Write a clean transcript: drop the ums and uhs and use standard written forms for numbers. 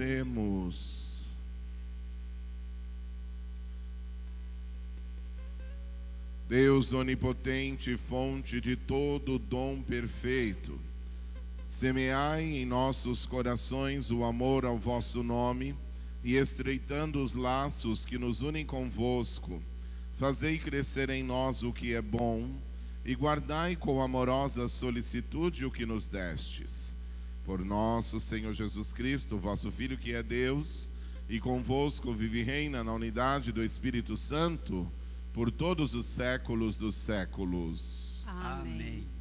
Oremos. Deus onipotente, fonte de todo dom perfeito, semeai em nossos corações o amor ao vosso nome e, estreitando os laços que nos unem convosco, fazei crescer em nós o que é bom e guardai com amorosa solicitude o que nos destes. Por nosso Senhor Jesus Cristo, vosso Filho, que é Deus, e convosco vive e reina na unidade do Espírito Santo, por todos os séculos dos séculos. Amém.